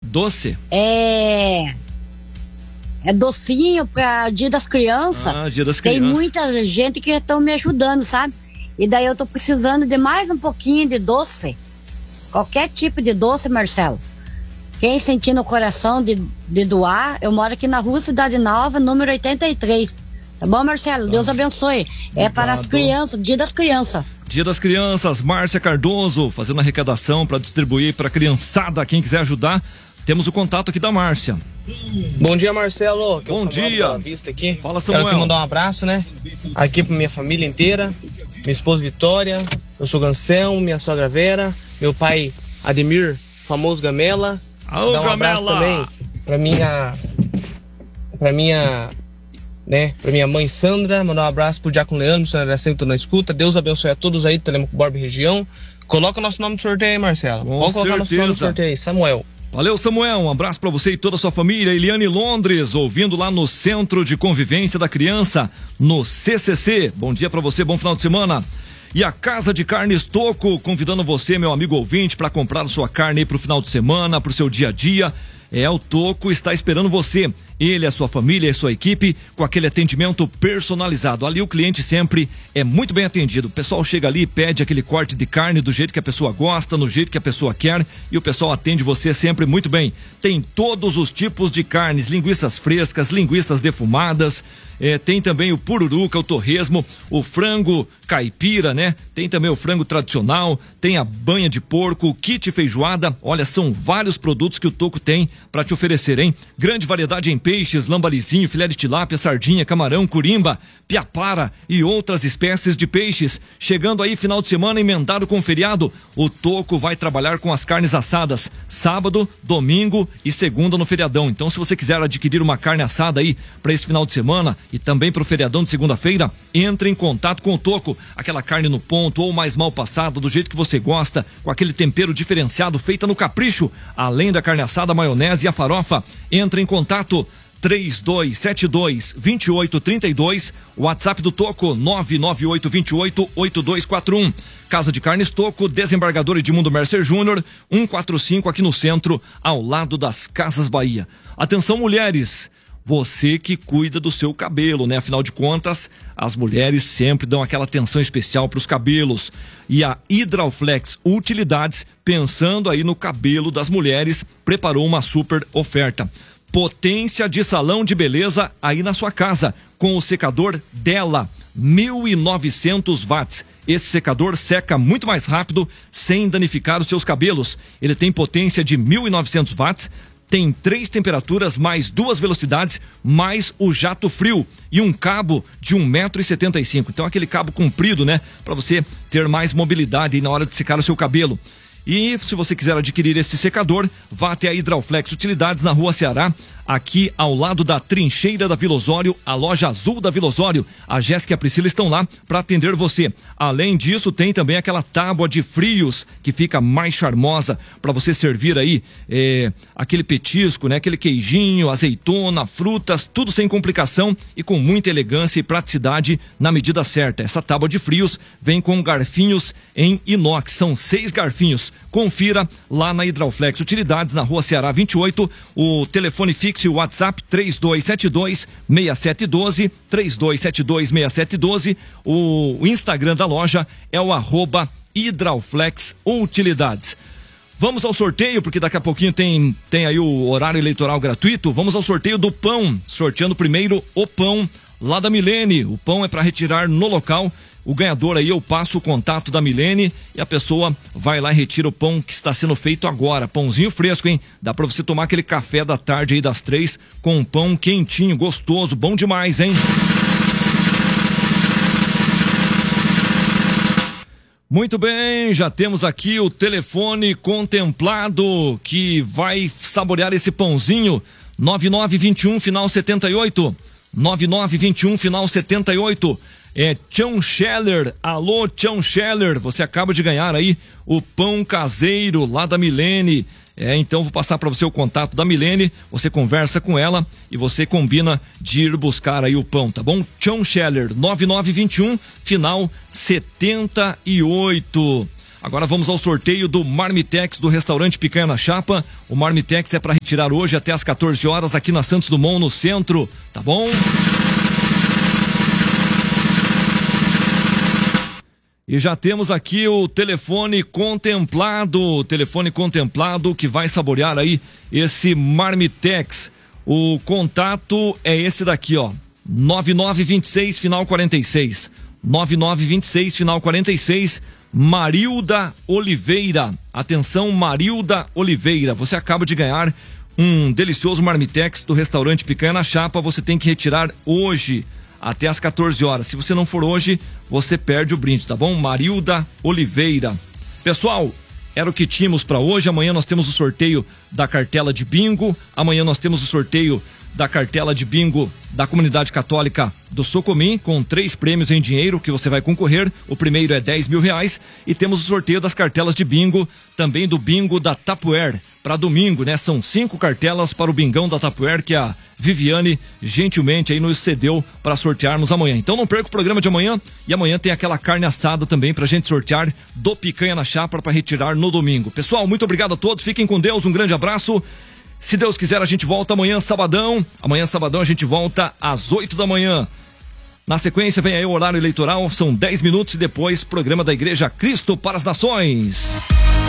Doce? É docinho para Dia das Crianças. Dia das Crianças. Tem muita gente que estão me ajudando, sabe? E daí eu tô precisando de mais um pouquinho de doce. Qualquer tipo de doce, Marcelo. Quem sentir no coração de doar, eu moro aqui na rua Cidade Nova, número 83. Tá bom, Marcelo? Deus abençoe. É para as crianças, Dia das Crianças. Dia das Crianças, Márcia Cardoso fazendo arrecadação para distribuir para a criançada. Quem quiser ajudar, temos o contato aqui da Márcia. Bom dia, Marcelo. Bom dia. Vista aqui. Fala, Samuel. Quero aqui mandar um abraço, né? Aqui pra minha família inteira, minha esposa Vitória, meu sogro Anselmo, minha sogra Vera, meu pai Ademir, famoso Gamela. Alô, dar um abraço também pra minha mãe Sandra, mandar um abraço pro Diácono Leandro, Sandra sempre tô na escuta. Deus abençoe a todos aí, Telemaco Borba e região. Coloca o nosso nome no sorteio aí, Marcelo. Vamos colocar nosso nome no sorteio aí, Samuel. Valeu, Samuel, um abraço pra você e toda a sua família. Eliane Londres, ouvindo lá no Centro de Convivência da Criança, no CCC. Bom dia pra você, bom final de semana. E a Casa de Carnes Toco, convidando você, meu amigo ouvinte, para comprar sua carne aí pro final de semana, pro seu dia a dia. O Toco está esperando você. Ele, a sua família e a sua equipe, com aquele atendimento personalizado. Ali o cliente sempre é muito bem atendido. O pessoal chega ali e pede aquele corte de carne do jeito que a pessoa gosta, no jeito que a pessoa quer, e o pessoal atende você sempre muito bem. Tem todos os tipos de carnes, linguiças frescas, linguiças defumadas, tem também o pururuca, o torresmo, o frango caipira, né? Tem também o frango tradicional, tem a banha de porco, o kit feijoada. Olha, são vários produtos que o Toco tem para te oferecer, hein? Grande variedade em peixes, lambarizinho, filé de tilápia, sardinha, camarão, curimba, piapara e outras espécies de peixes. Chegando aí final de semana emendado com feriado, o Toco vai trabalhar com as carnes assadas sábado, domingo e segunda no feriadão. Então, se você quiser adquirir uma carne assada aí para esse final de semana e também para o feriadão de segunda-feira, entre em contato com o Toco. Aquela carne no ponto ou mais mal passada, do jeito que você gosta, com aquele tempero diferenciado, feita no capricho, além da carne assada, a maionese e a farofa. Entre em contato 3272-2832, WhatsApp do Toco 99828-8241. Casa de Carnes Toco, Desembargador Edmundo Mercer Júnior, 145 aqui no centro, ao lado das Casas Bahia. Atenção, mulheres, você que cuida do seu cabelo, né? Afinal de contas, as mulheres sempre dão aquela atenção especial para os cabelos. E a Hidralflex Utilidades, pensando aí no cabelo das mulheres, preparou uma super oferta. Potência de salão de beleza aí na sua casa, com o secador dela, 1.900 watts. Esse secador seca muito mais rápido, sem danificar os seus cabelos. Ele tem potência de 1.900 watts, tem 3 temperaturas, mais 2 velocidades, mais o jato frio e um cabo de 1,75 m. Então aquele cabo comprido, né? Para você ter mais mobilidade aí na hora de secar o seu cabelo. E se você quiser adquirir esse secador, vá até a Hidralflex Utilidades na Rua Ceará, aqui ao lado da Trincheira da Vila Osório, a loja azul da Vila Osório. A Jéssica e a Priscila estão lá para atender você. Além disso, tem também aquela tábua de frios que fica mais charmosa para você servir aí aquele petisco, né? Aquele queijinho, azeitona, frutas, tudo sem complicação e com muita elegância e praticidade na medida certa. Essa tábua de frios vem com garfinhos em inox, são 6 garfinhos. Confira lá na Hidralflex Utilidades, na Rua Ceará 28, o telefone fixo e o WhatsApp 3272-6712, 3272-6712, o Instagram da loja é o @Hidralflex Utilidades. Vamos ao sorteio, porque daqui a pouquinho tem aí o horário eleitoral gratuito. Vamos ao sorteio do pão, sorteando primeiro o pão lá da Milene. O pão é para retirar no local. O ganhador aí, eu passo o contato da Milene e a pessoa vai lá e retira o pão que está sendo feito agora. Pãozinho fresco, hein? Dá pra você tomar aquele café da tarde aí das 3 com um pão quentinho, gostoso, bom demais, hein? Muito bem, já temos aqui o telefone contemplado que vai saborear esse pãozinho. 9921 final 78. 9921 final 78. É Tião Scheller. Alô, Tião Scheller, você acaba de ganhar aí o pão caseiro lá da Milene. Então vou passar para você o contato da Milene, você conversa com ela e você combina de ir buscar aí o pão, tá bom? Tião Scheller, 9921, final 78. Agora vamos ao sorteio do Marmitex do restaurante Picanha na Chapa. O Marmitex é para retirar hoje até às 14 horas aqui na Santos Dumont, no centro, tá bom? E já temos aqui o telefone contemplado que vai saborear aí esse Marmitex. O contato é esse daqui, ó, 9926 final 46, 9926 final 46, Marilda Oliveira. Atenção, Marilda Oliveira, você acaba de ganhar um delicioso Marmitex do restaurante Picanha na Chapa. Você tem que retirar hoje até às 14 horas. Se você não for hoje, você perde o brinde, tá bom? Marilda Oliveira. Pessoal, era o que tínhamos para hoje. Amanhã nós temos o sorteio da cartela de bingo. Amanhã nós temos o sorteio da cartela de bingo da Comunidade Católica do Socomim, com 3 prêmios em dinheiro que você vai concorrer. O primeiro é 10 mil reais. E temos o sorteio das cartelas de bingo, também do bingo da Tapuer, para domingo, né? São 5 cartelas para o bingão da Tapuer, que a Viviane gentilmente aí nos cedeu para sortearmos amanhã. Então não perca o programa de amanhã. E amanhã tem aquela carne assada também pra gente sortear do Picanha na Chapa para retirar no domingo. Pessoal, muito obrigado a todos. Fiquem com Deus. Um grande abraço. Se Deus quiser, a gente volta amanhã, sabadão. Amanhã, sabadão, a gente volta às 8 da manhã. Na sequência, vem aí o horário eleitoral. São 10 minutos e depois, programa da Igreja Cristo para as Nações.